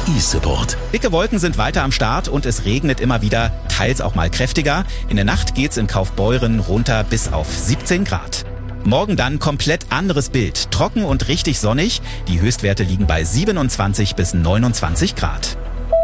E-Support. Dicke Wolken sind weiter am Start und es regnet immer wieder, teils auch mal kräftiger. In der Nacht geht's in Kaufbeuren runter bis auf 17 Grad. Morgen dann komplett anderes Bild. Trocken und richtig sonnig. Die Höchstwerte liegen bei 27 bis 29 Grad.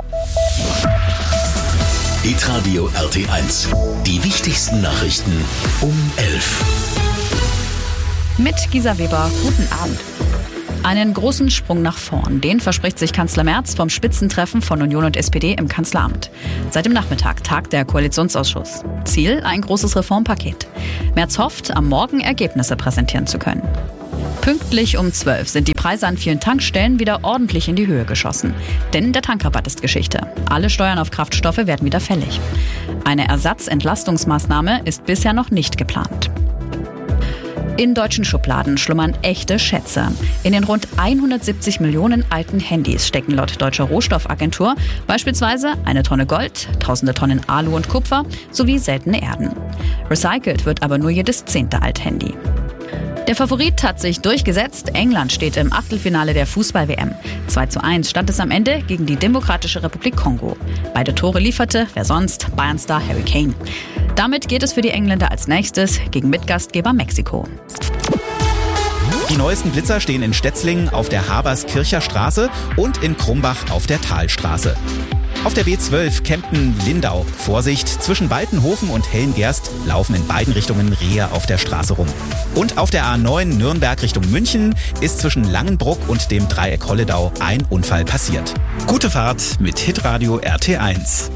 Hitradio RT1. Die wichtigsten Nachrichten um 11. Mit Gisa Weber, guten Abend. Einen großen Sprung nach vorn, den verspricht sich Kanzler Merz vom Spitzentreffen von Union und SPD im Kanzleramt. Seit dem Nachmittag tagt der Koalitionsausschuss. Ziel, ein großes Reformpaket. Merz hofft, am Morgen Ergebnisse präsentieren zu können. Pünktlich um 12 sind die Preise an vielen Tankstellen wieder ordentlich in die Höhe geschossen. Denn der Tankrabatt ist Geschichte. Alle Steuern auf Kraftstoffe werden wieder fällig. Eine Ersatzentlastungsmaßnahme ist bisher noch nicht geplant. In deutschen Schubladen schlummern echte Schätze. In den rund 170 Millionen alten Handys stecken laut Deutscher Rohstoffagentur beispielsweise eine Tonne Gold, tausende Tonnen Alu und Kupfer sowie seltene Erden. Recycelt wird aber nur jedes 10. Althandy. Der Favorit hat sich durchgesetzt. England steht im Achtelfinale der Fußball-WM. 2:1 stand es am Ende gegen die Demokratische Republik Kongo. Beide Tore lieferte, wer sonst, Bayern-Star Harry Kane. Damit geht es für die Engländer als nächstes gegen Mitgastgeber Mexiko. Die neuesten Blitzer stehen in Stetzlingen auf der Haberskircher Straße und in Krumbach auf der Talstraße. Auf der B12 Kempten-Lindau. Vorsicht, zwischen Waltenhofen und Hellengerst laufen in beiden Richtungen Rehe auf der Straße rum. Und auf der A9 Nürnberg Richtung München ist zwischen Langenbruck und dem Dreieck Holledau ein Unfall passiert. Gute Fahrt mit Hitradio RT1.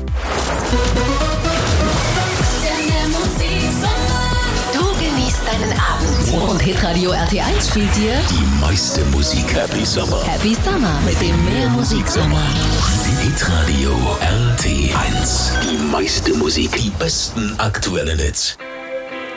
Deinen Abend. Und Hitradio RT1 spielt dir Die meiste Musik. Happy Summer. Happy Summer mit dem Mehr Musiksommer. Hitradio RT1. Die meiste Musik. Die besten aktuellen Hits.